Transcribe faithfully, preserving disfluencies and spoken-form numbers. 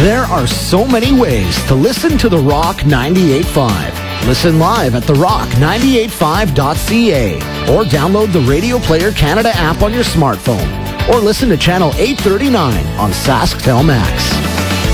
There are so many ways to listen to The Rock ninety-eight point five. Listen live at the rock nine eight five dot c a or download the Radio Player Canada app on your smartphone or listen to Channel eight thirty-nine on Sasktel Max.